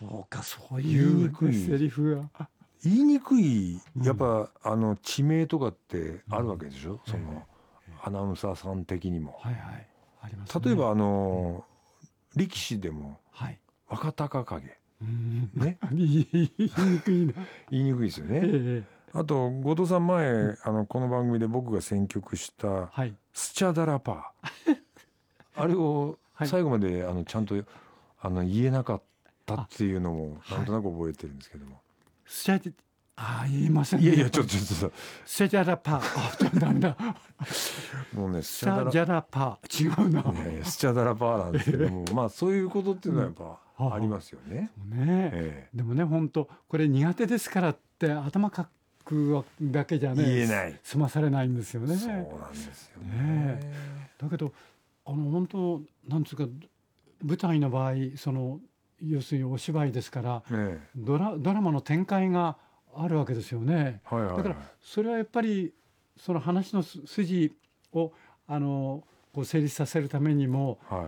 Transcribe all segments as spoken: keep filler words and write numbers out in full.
そうか、そういうセリフが言いにくい、やっぱ、うん、あの地名とかってあるわけでしょ、うん、その、えー、アナウンサーさん的にも、 はいはい、ありますね。 例えばあの、うん、力士でも、 はい、 若隆景、 うん、 ね言いにくいな言いにくいですよね、 えー、 あと後藤さん前、うん、あのこの番組で僕が選曲したスチャダラパー、はい、あれを最後まであのちゃんとあの言えなかったっていうのもなんとなく覚えてるんですけども、はい、 スチャダああ言いませんね。 いやいやちょっとちょっとスチャダラパーあちょっとダメだもうねスチャダラパー違うな、 いやいやスチャダラパーなんですけどもまあそういうことっていうのはやっぱありますよね。 うん、ね、ええ、でもね本当これ苦手ですからって頭かくだけじゃね言えない済まされないんですよね。 そうなんですよ ね, ねだけどあの本当なんつうか舞台の場合その要するにお芝居ですから、ええ、ドラ、ドラマの展開があるわけですよね、はいはいはい、だからそれはやっぱりその話の筋をあのこう成立させるためにも、はい、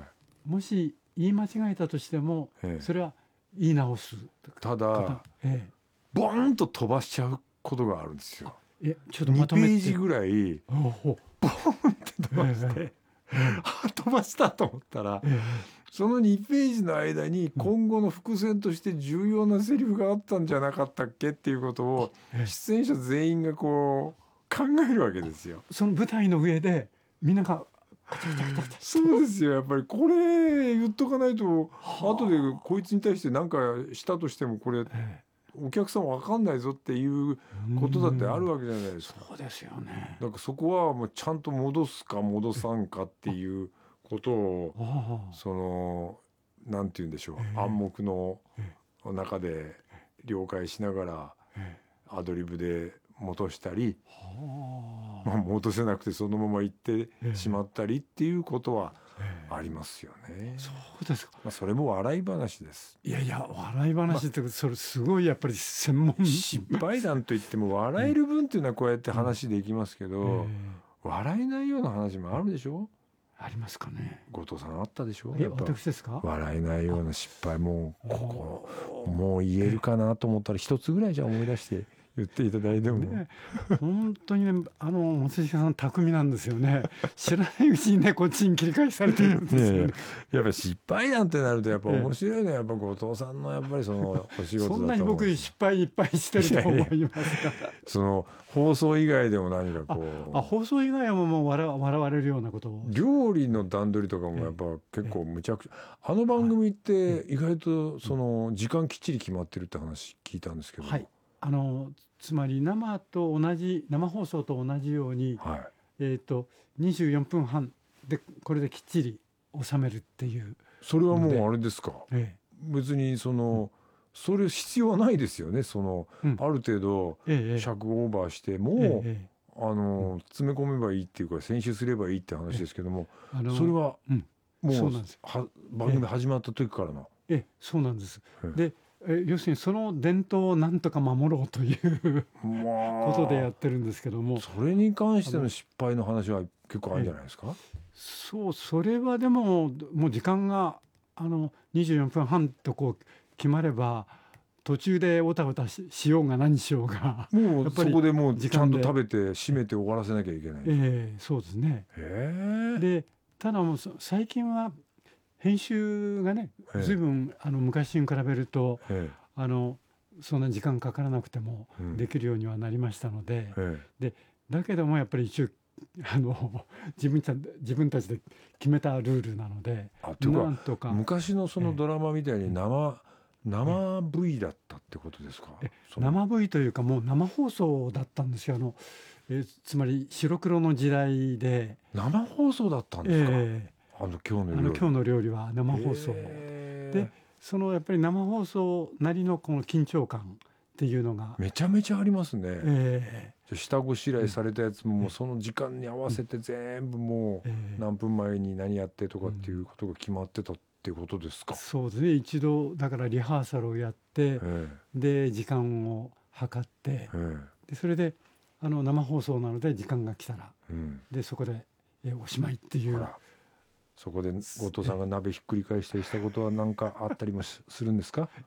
もし言い間違えたとしても、ええ、それは言い直す。 ただ、ええ、ボーンと飛ばしちゃうことがあるんですよ。 えちょっとまとめてにページぐらいボーンって飛ばして、ええ、飛ばしたと思ったら、ええ、そのにページの間に今後の伏線として重要なセリフがあったんじゃなかったっけっていうことを出演者全員がこう考えるわけですよ。 その舞台の上でみんながそうですよ。やっぱりこれ言っとかないと後でこいつに対して何かしたとしてもこれお客さん分かんないぞっていうことだってあるわけじゃないですか。 そうですよね。 だからそこはもうちゃんと戻すか戻さんかっていうことをそのなんて言うんでしょう、暗黙の中で了解しながらアドリブで戻したり、まあ、戻せなくてそのまま行ってしまったりっていうことはありますよね。 そうですか。 まあ、それも笑い話です。 いやいや笑い話って、まあ、それすごいやっぱり専門失敗談といっても笑える分っていうのはこうやって話できますけど、うんえー、笑えないような話もあるでしょ。 ありますかね。 後藤さんあったでしょ。 え私ですか。 笑えないような失敗もうここもう言えるかなと思ったら一つぐらいじゃ思い出して言っていただいても、ね、 本当にねあの松下さん巧みなんですよね。知らないうちにねこっちに切り返されてるんですよね。ねやっぱり失敗なんてなるとやっぱ面白いのはやっぱ後藤さんのやっぱりそのお仕事だと思う。 そんなに僕失敗いっぱいしてると思いますからその放送以外でも何かこうあ, あ放送以外はもう笑, 笑われるようなことを料理の段取りとかもやっぱ結構むちゃくちゃあの番組って意外とその時間きっちり決まってるって話聞いたんですけど、 はい、あのつまり生と同じ生放送と同じように、はいえー、とにじゅうよんぷんはんでこれできっちり収めるっていう。 それはもうあれですか、ええ、別にその、うんそれ必要はないですよね。その、うん、ある程度尺オーバーしても、ええ、あの詰め込めばいいっていうか編集すればいいって話ですけども、あのそれは、うん、もうそうなんですは番組始まった時からの、 ええ、そうなんです。でえ要するにその伝統をなんとか守ろうということでやってるんですけども、 それに関しての失敗の話は結構あるんじゃないですか。 そうそれはでももう時間があのにじゅうよんぷんはんとこう決まれば途中でおたおた し, しようが何しようがもうそこでもうちゃんと食べて締めて終わらせなきゃいけない。 ええそうですね。でただもう最近は編集がね随分あの昔に比べるとあのそんな時間かからなくてもできるようにはなりましたので、でだけどもやっぱり一応あの自分た自分たちで決めたルールなので、 あというかなんとか昔のそのドラマみたいに生、え生 V だったってことですか。 え生 V というかもう生放送だったんですよ。あのえつまり白黒の時代で生放送だったんですか。えー、あの今日の料理、 あの今日の料理は生放送、えー、でそのやっぱり生放送なりのこの緊張感っていうのがめちゃめちゃありますね。えー下ごしらえされたやつももうその時間に合わせて全部もう何分前に何やってとかっていうことが決まってたっていうことですか。 そうですね。一度だからリハーサルをやって、えー、で時間を計って、えー、でそれであの生放送なので時間が来たら、うん、でそこで、えー、おしまいっていう。 そこで後藤さんが鍋ひっくり返したりしたことは何かあったりもするんですか。